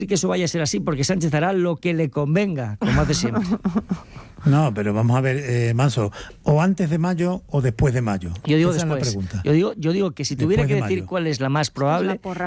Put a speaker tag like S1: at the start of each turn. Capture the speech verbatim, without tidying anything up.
S1: que eso vaya a ser así, porque Sánchez hará lo que le convenga, como hace siempre.
S2: No, pero vamos a ver, eh, Manso, o antes de mayo o después de mayo.
S1: Yo digo
S2: Esa
S1: después.
S2: es la pregunta.
S1: Yo digo, yo digo que si
S2: Después
S1: tuviera que
S2: de
S1: decir
S2: mayo.
S1: cuál es la más probable,
S3: Es la porra